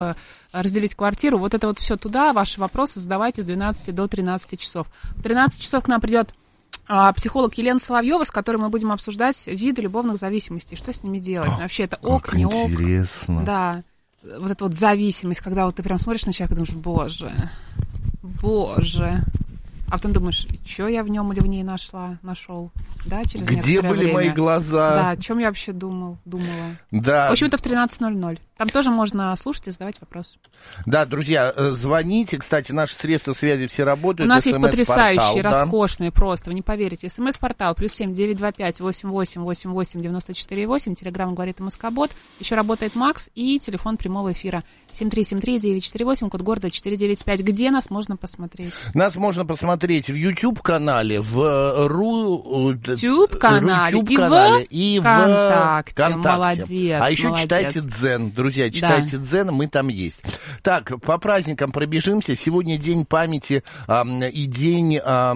разделить квартиру. Вот это вот все туда, ваши вопросы задавайте с 12 до 13 часов. В 13 часов к нам придет психолог Елена Соловьева, с которой мы будем обсуждать виды любовных зависимостей, что с ними делать. Вообще это ок, не ок. Интересно. Да, вот эта вот зависимость, когда вот ты прям смотришь на человека и думаешь, боже. А потом думаешь, что я в нем или в ней нашел, да, через Где были время. мои глаза? Да, о чем я вообще думала. Да. В общем, это в 13:00. Там тоже можно слушать и задавать вопросы. Да, друзья, звоните. Кстати, наши средства связи все работают. У нас есть потрясающие, да? роскошные, просто, вы не поверите. СМС-портал +7 925 88 88 94 8. Телеграм говорит МСК-бот. Еще работает Макс и телефон прямого эфира 7373948, код города 495. Где нас можно посмотреть? Нас можно посмотреть в YouTube-канале, в YouTube-канале и в ВКонтакте. Молодец. А еще читайте Дзен, друзья, читайте Дзен, мы там есть. Так, по праздникам пробежимся. Сегодня день памяти и день...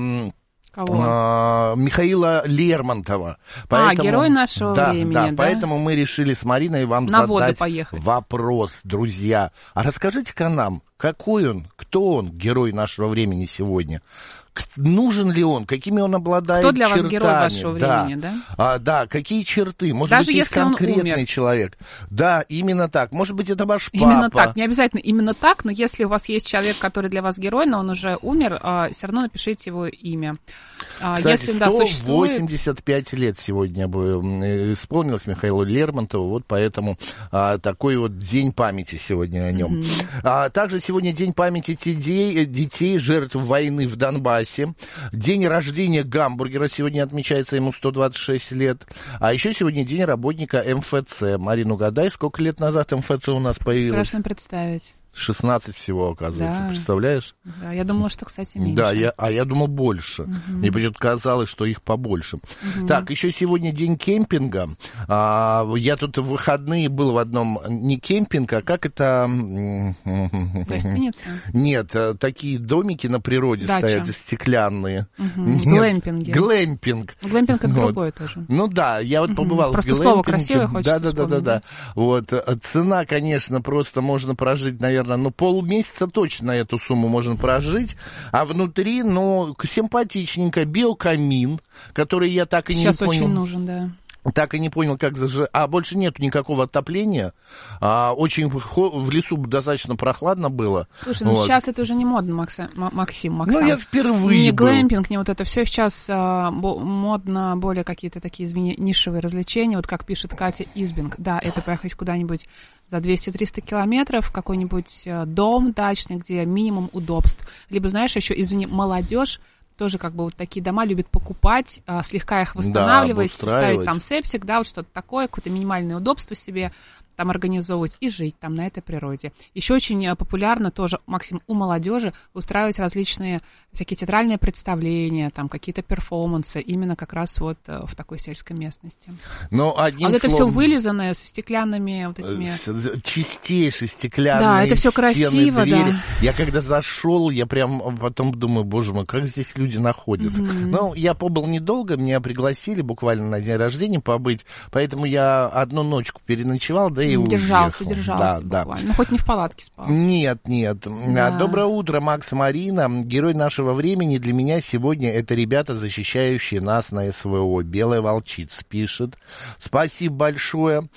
Михаила Лермонтова. Поэтому, герой нашего времени, да? Поэтому мы решили с Мариной вам задать вопрос, друзья. А расскажите-ка нам, какой он, кто он, герой нашего времени сегодня? Нужен ли он? Какими он обладает чертами? Кто для вас герой вашего времени, да? Да, какие черты? Может даже быть, есть конкретный человек. Да, именно так. Может быть, это ваш папа. Именно так. Не обязательно именно так, но если у вас есть человек, который для вас герой, но он уже умер, все равно напишите его имя. Кстати, если, 185 лет сегодня бы исполнилось Михаилу Лермонтову, вот поэтому такой вот день памяти сегодня о нем. Также сегодня день памяти детей, жертв войны в Донбассе. День рождения гамбургера сегодня отмечается, ему 126 лет. А еще сегодня день работника МФЦ. Марина, угадай, сколько лет назад МФЦ у нас появилось? Страшно представить. 16 всего, оказывается, да. Представляешь? Да, я думала, что, кстати, меньше. Да, я думал больше. Мне почему-то казалось, что их побольше. Так, еще сегодня день кемпинга. Я тут в выходные был в одном, не кемпинг, а как это... Гостиница? Нет, такие домики на природе стоят, стеклянные. Глэмпинги. Глэмпинг. Глэмпинг это другое тоже. Ну да, я вот побывал в глэмпинге. Просто слово красивое хочется вспомнить. Да. Вот, цена, конечно, просто можно прожить, наверное, полмесяца точно на эту сумму можно прожить, а внутри, симпатичненько, биокамин, который я так и не понял. Сейчас очень нужен, да. Так и не понял, как зажигать. Больше нету никакого отопления. Очень в лесу достаточно прохладно было. Слушай, сейчас это уже не модно, Максим. Я впервые не глэмпинг, не вот это все. Сейчас модно более какие-то такие, нишевые развлечения. Вот как пишет Катя Избинг. Да, это поехать куда-нибудь за 200-300 километров в какой-нибудь дом дачный, где минимум удобств. Либо, знаешь, еще, молодежь тоже как бы вот такие дома любят покупать, слегка их восстанавливать, ставить там септик, да, вот что-то такое, какое-то минимальное удобство себе там организовывать и жить там на этой природе. Еще очень популярно тоже, Максим, у молодежи устраивать различные всякие театральные представления, там какие-то перформансы, именно как раз вот в такой сельской местности. Это все вылизанное со стеклянными вот этими... Чистейшие стеклянные да, это все красиво, двери. Да. Я когда зашел, я прям потом думаю, боже мой, как здесь люди находятся. Я побыл недолго, меня пригласили буквально на день рождения побыть, поэтому я одну ночку переночевал, да и держался. Да. Хоть не в палатке спал. Нет. Да. Доброе утро, Макс и Марина. Герой нашего времени для меня сегодня это ребята, защищающие нас на СВО. Белая волчица пишет. Спасибо большое.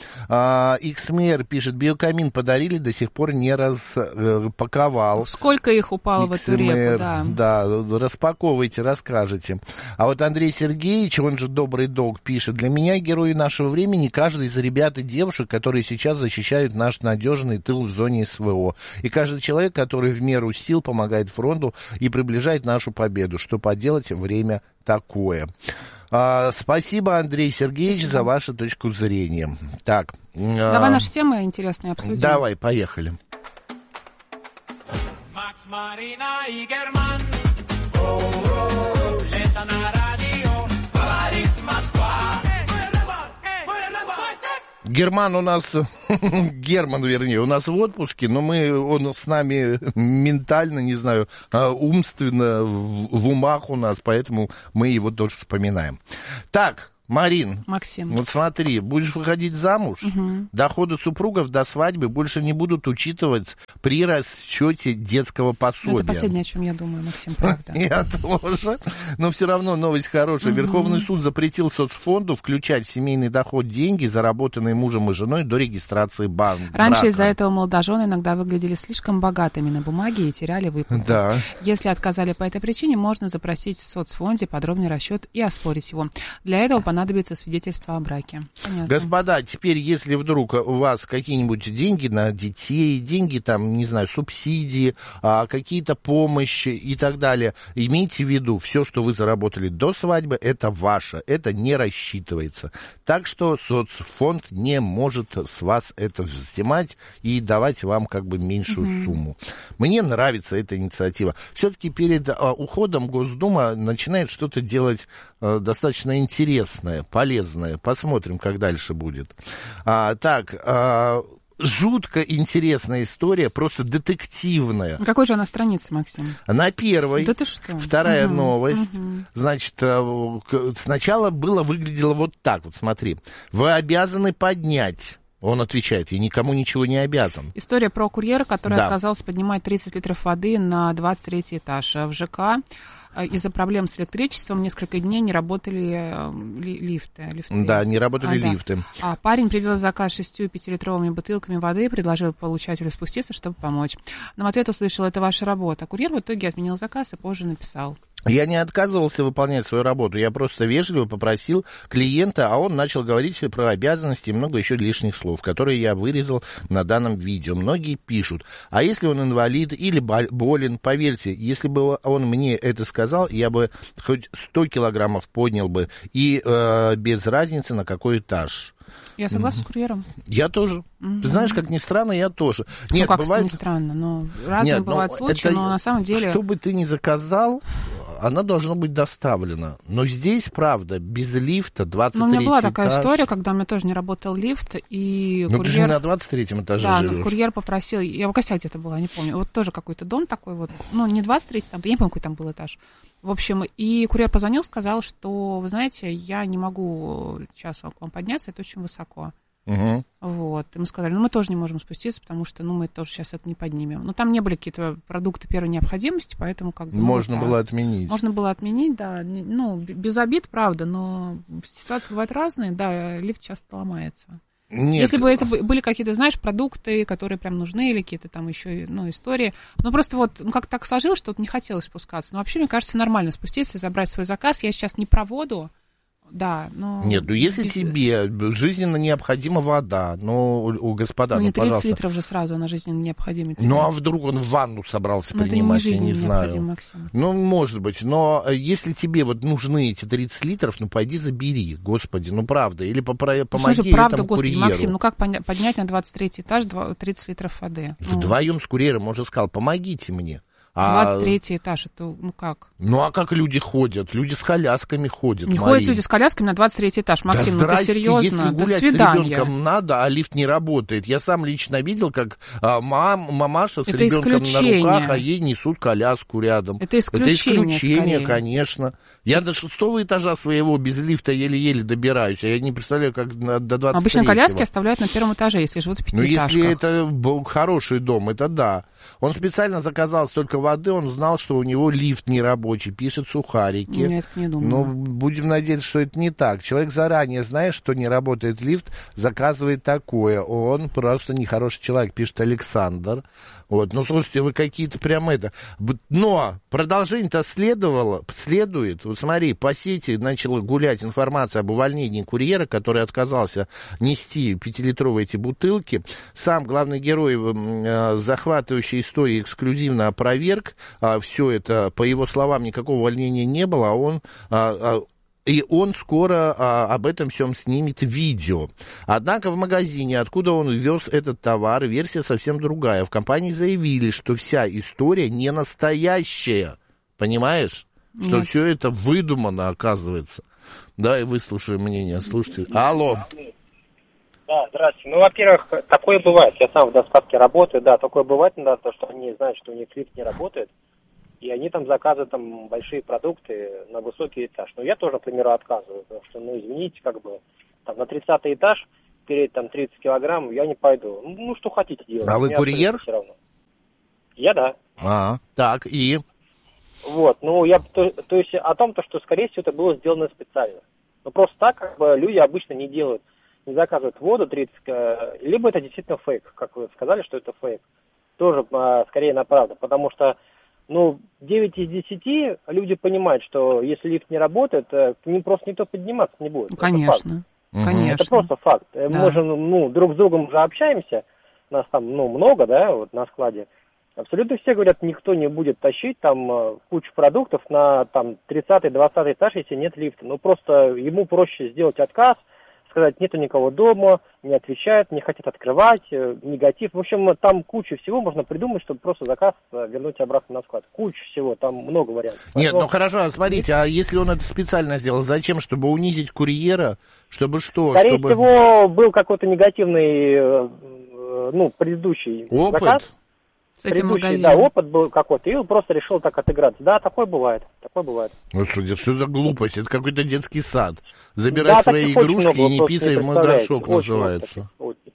Иксмер пишет, биокамин подарили, до сих пор не распаковал. Сколько их упало в эту реку, да. Да, распаковывайте, расскажете. А вот Андрей Сергеевич, он же Добрый Дог, пишет, для меня герои нашего времени каждый из ребят и девушек, которые сейчас защищают наш надежный тыл в зоне СВО. И каждый человек, который в меру сил помогает фронту и приближает нашу победу. Что поделать, время такое. Спасибо, Андрей Сергеевич, за вашу точку зрения. Так. Давай наши темы интересные обсудим. Давай, поехали. Макс, Марина и Герман. Лето на радио. Говорит Москва. Герман у нас, Герман, вернее, у нас в отпуске, но он с нами ментально, не знаю, умственно, в умах у нас, поэтому мы его тоже вспоминаем. Так, Марин, Максим. вот смотри, будешь выходить замуж, доходы супругов до свадьбы больше не будут учитывать при расчете детского пособия. Это последнее, о чем я думаю, Максим, правда. Я тоже. Но все равно новость хорошая. Верховный суд запретил соцфонду включать в семейный доход деньги, заработанные мужем и женой до регистрации брака. Раньше из-за этого молодожены иногда выглядели слишком богатыми на бумаге и теряли выплаты. Да. Если отказали по этой причине, можно запросить в соцфонде подробный расчет и оспорить его. Для этого понадобится свидетельство о браке. Понятно. Господа, теперь, если вдруг у вас какие-нибудь деньги на детей, деньги там, не знаю, субсидии, какие-то помощи и так далее, имейте в виду, все, что вы заработали до свадьбы, это ваше, это не рассчитывается. Так что соцфонд не может с вас это взимать и давать вам как бы меньшую сумму. Мне нравится эта инициатива. Все-таки перед уходом Госдума начинает что-то делать достаточно интересное, полезное. Посмотрим, как дальше будет. Жутко интересная история, просто детективная. На какой же она странице, Максим? На первой. Да ты что? Вторая новость. Значит, сначала выглядело вот так вот, смотри. Вы обязаны поднять. Он отвечает, я никому ничего не обязан. История про курьера, который отказался поднимать 30 литров воды на 23 этаж в ЖК. Из-за проблем с электричеством несколько дней не работали лифты. Да, не работали лифты. Парень привез заказ 6 5-литровыми бутылками воды и предложил получателю спуститься, чтобы помочь. Но в ответ услышал, это ваша работа. Курьер в итоге отменил заказ и позже написал. Я не отказывался выполнять свою работу, я просто вежливо попросил клиента, а он начал говорить про обязанности и много еще лишних слов, которые я вырезал на данном видео. Многие пишут, а если он инвалид или болен, поверьте, если бы он мне это сказал, я бы хоть 100 килограммов поднял бы, и без разницы на какой этаж. Я согласна с курьером. Я тоже. Ты знаешь, как ни странно, я тоже. Нет, как бывает... не странно, но разные бывают случаи, но на самом деле... Что бы ты ни заказал, она должна быть доставлена. Но здесь, правда, без лифта, 23 этаж... Но у меня была такая история, когда у меня тоже не работал лифт, и курьер... ты же не на 23-м этаже живешь. Да, курьер попросил... Я в Костяке это была, не помню. Вот тоже какой-то дом такой вот, ну, не 23-й, там, я не помню, какой там был этаж. В общем, и курьер позвонил, сказал, что, вы знаете, я не могу сейчас к вам подняться, это очень высоко. Вот. И мы сказали, мы тоже не можем спуститься, потому что, мы тоже сейчас это не поднимем. Но там не были какие-то продукты первой необходимости, поэтому как бы... Можно было отменить. Можно было отменить, да. Без обид, правда, но ситуации бывают разные, да, лифт часто ломается. Нет. Если бы это были какие-то, знаешь, продукты, которые прям нужны, или какие-то там еще, истории. Просто вот, как-то так сложилось, что не хотелось спускаться. Но вообще, мне кажется, нормально спуститься и забрать свой заказ. Я сейчас не про воду, да, но... Нет, если тебе жизненно необходима вода, господа, не 30 пожалуйста. литров же сразу, она жизненно необходима. А вдруг он в ванну собрался принимать, я не знаю. Максим. Может быть, но если тебе нужны эти 30 литров, пойди забери, господи, правда, или помоги этому курьеру. Максим, как поднять на 23 этаж 30 литров воды? Вдвоем с курьером он же сказал, помогите мне. 23 этаж, это как? А как люди ходят? Люди с колясками ходят, Не ходят люди с колясками на 23 этаж, Максим, это серьезно. Если гулять с ребенком надо, а лифт не работает. Я сам лично видел, как мамаша с ребенком на руках, а ей несут коляску рядом. Это исключение, конечно. Я до 6-го этажа своего без лифта еле-еле добираюсь, а я не представляю, как до 23-го. Обычно коляски оставляют на 1-м этаже, если живут в 5-этажках. Если это хороший дом, это да. Он специально заказал столько воды, он знал, что у него лифт нерабочий, пишет сухарики. Нет, не думаю. Будем надеяться, что это не так. Человек заранее, зная, что не работает лифт, заказывает такое. Он просто нехороший человек, пишет Александр. Слушайте, вы какие-то прям это... Но продолжение-то следует. Смотри, по сети начала гулять информация об увольнении курьера, который отказался нести 5-литровые эти бутылки. Сам главный герой захватывающей истории эксклюзивно опроверг. Все это, по его словам, никакого увольнения не было, и он скоро об этом всем снимет видео. Однако в магазине, откуда он вез этот товар, версия совсем другая. В компании заявили, что вся история не настоящая. Понимаешь? Что все это выдумано, оказывается. Давай выслушаем мнение слушателей. Алло. Да, здравствуйте. Во-первых, такое бывает. Я сам в доставке работаю. Да, такое бывает иногда, что они знают, что у них лифт не работает. и они там заказывают там большие продукты на высокий этаж. Но я тоже, к примеру, отказываю, потому что, ну, извините, как бы, там на 30-й этаж переть там 30 килограмм я не пойду. Ну, что хотите делать. А вы курьер? Все равно. Я, да. Так, и? Вот, ну, то есть о том, что, скорее всего, это было сделано специально. Но просто так, как бы, люди обычно не делают, не заказывают воду 30, либо это действительно фейк, как вы сказали, что это фейк. Тоже скорее на правду, потому что, ну, 9 из 10 люди понимают, что если лифт не работает, к ним просто никто подниматься не будет. Ну, конечно, конечно. Это просто факт. Да. Мы же, ну, друг с другом уже общаемся, нас там, ну, много, да, вот на складе. Абсолютно все говорят, никто не будет тащить там кучу продуктов на там 30-й, 20-й этаж, если нет лифта. Ну, просто ему проще сделать отказ, сказать, нету никого дома, не отвечают, не хотят открывать, негатив. В общем, там куча всего можно придумать, чтобы просто заказ вернуть обратно на склад. Куча всего, там много вариантов. Нет, ну хорошо, смотрите, а если он это специально сделал, зачем? Чтобы унизить курьера? Чтобы что? Скорее Чтобы... всего, был какой-то негативный, ну, предыдущий опыт? заказ. С этим магазином. Да, опыт был какой-то, и он просто решил так отыграться. Да, такое бывает, Господи, что за глупость? Это какой-то детский сад. Забирай свои игрушки и не писай в мой горшок, называется.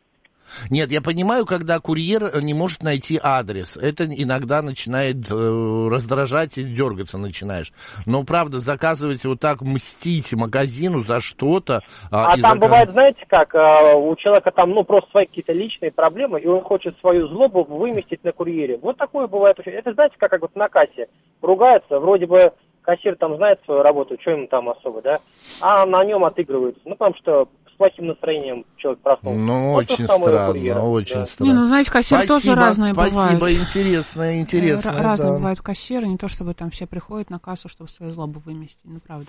Нет, я понимаю, когда курьер не может найти адрес. Это иногда начинает раздражать и дергаться начинаешь. Но, правда, заказывать вот так, мстить магазину за что-то... там бывает, знаете как, у человека там, ну, просто свои какие-то личные проблемы, и он хочет свою злобу выместить на курьере. Вот такое бывает. Это, знаете, как вот на кассе ругаются, вроде бы кассир там знает свою работу, что ему там особо, да, а на нем отыгрываются. Ну, потому что с плохим настроением человек проснулся. Ну, вот очень странно, очень странно. Не, ну, знаете, кассиры тоже разные бывают. Спасибо, интересно. Разные да. бывают кассиры, не то чтобы там все приходят на кассу, чтобы свою злобу выместить, ну, правда.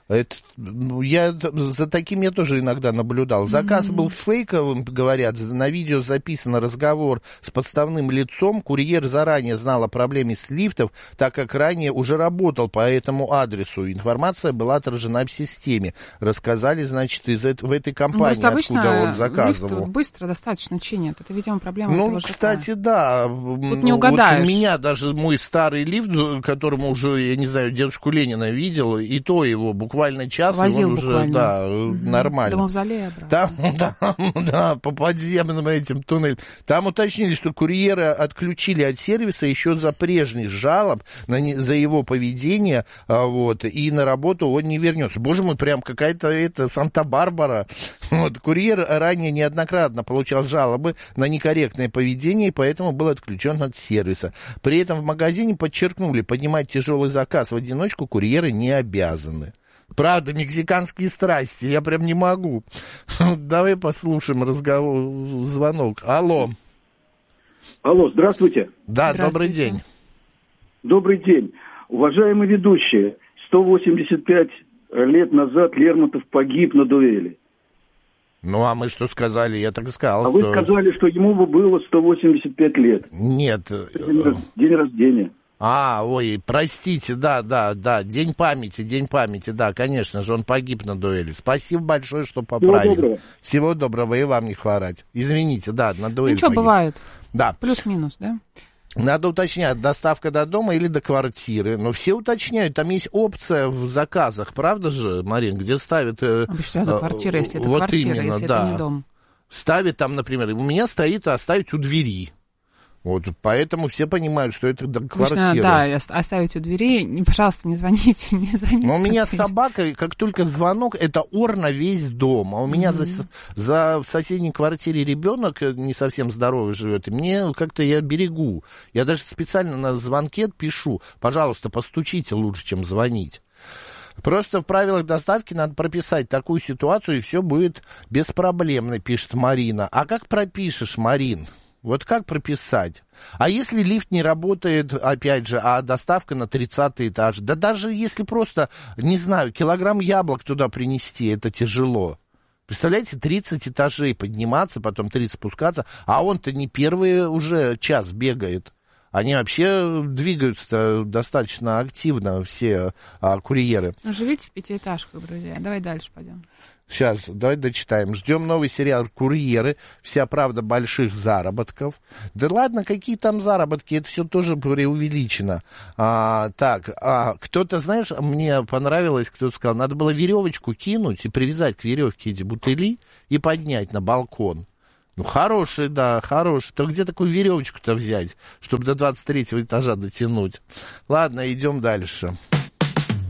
За таким я тоже иногда наблюдал. Заказ был фейковым, говорят, на видео записан разговор с подставным лицом. Курьер заранее знал о проблеме с лифтом, так как ранее уже работал по этому адресу. Информация была отражена в системе. Рассказали, значит, в этой компании, откуда он заказывал. Быстро достаточно чинят. Это, видимо, проблема этого ЖК. Кстати, да. Тут не угадаешь. Вот у меня даже мой старый лифт, которому уже, я не знаю, дедушку Ленина видел, и то его буквально час, возил и он уже, да, нормально. До Мавзолея обратно. Там, по подземным этим туннелям. Там уточнили, что курьера отключили от сервиса еще за прежних жалоб за его поведение, вот, и на работу он не вернется. Боже мой, прям какая-то Санта-Барбара. Вот, курьер ранее неоднократно получал жалобы на некорректное поведение, и поэтому был отключен от сервиса. При этом в магазине подчеркнули, поднимать тяжелый заказ в одиночку курьеры не обязаны. Правда, мексиканские страсти, я прям не могу. Давай послушаем звонок. Алло, здравствуйте. Да, добрый день. Добрый день. Уважаемые ведущие, 185 лет назад Лермонтов погиб на дуэли. Ну, а мы что сказали? Я так сказал, вы сказали, что ему бы было 185 лет. Нет. День рождения. Ой, простите, да, день памяти, да, конечно же, он погиб на дуэли. Спасибо большое, что поправили. Всего доброго, и вам не хворать. Извините, да, на дуэли ничего, погиб. Бывает. Да. Плюс-минус, да? Надо уточнять, доставка до дома или до квартиры. Но все уточняют, там есть опция в заказах, правда же, Марин, где ставят... Обещаю, до квартиры, если это вот квартира, именно, если да. это не дом. Ставит там, например, у меня стоит оставить у двери. Вот, поэтому все понимают, что это квартира. Да, оставить у двери, пожалуйста, не звоните. Но у меня собака, как только звонок, это ор на весь дом. А у меня в соседней квартире ребенок не совсем здоровый живет, и мне как-то я берегу. Я даже специально на звонке пишу, пожалуйста, постучите лучше, чем звонить. Просто в правилах доставки надо прописать такую ситуацию, и все будет беспроблемно, пишет Марина. А как пропишешь, Марин? Вот как прописать? А если лифт не работает, опять же, а доставка на 30-й этаж? Да даже если просто, не знаю, килограмм яблок туда принести, это тяжело. Представляете, 30 этажей подниматься, потом 30 спускаться, а он-то не первый уже час бегает. Они вообще двигаются достаточно активно, все курьеры. Живите в пятиэтажках, друзья. Давай дальше пойдем. Сейчас, давай дочитаем. Ждем новый сериал «Курьеры». Вся правда больших заработков. Да ладно, какие там заработки? Это все тоже преувеличено. Кто-то, знаешь, мне понравилось, кто-то сказал, надо было веревочку кинуть и привязать к веревке эти бутыли и поднять на балкон. Ну, хороший, да, хороший. То где такую веревочку-то взять, чтобы до 23-го этажа дотянуть? Ладно, идем дальше.